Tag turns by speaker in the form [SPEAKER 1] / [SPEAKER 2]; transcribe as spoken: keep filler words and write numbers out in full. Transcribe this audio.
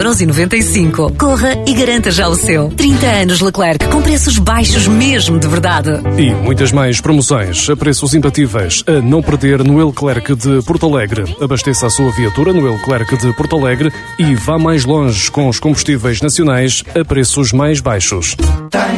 [SPEAKER 1] euros e noventa e cinco. Corra e garanta já o seu. trinta anos Leclerc, com preços baixos mesmo de verdade.
[SPEAKER 2] E muitas mais promoções a preços imbatíveis a não perder no Leclerc de Porto Alegre. Abasteça a sua viatura no Leclerc de Porto Alegre e vá mais longe com os combustíveis nacionais a preços mais baixos.